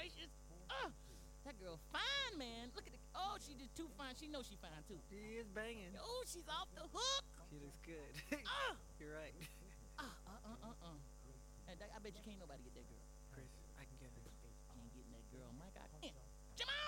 gracious. Oh, that girl fine, man. Look at the. Oh, she just too fine. She knows she fine too. She is banging. Oh, she's off the hook. She looks good. Ah, You're right. And I bet you can't nobody get that girl. Chris, I can get her. Can't get that girl, Mike. I can't. Jamal.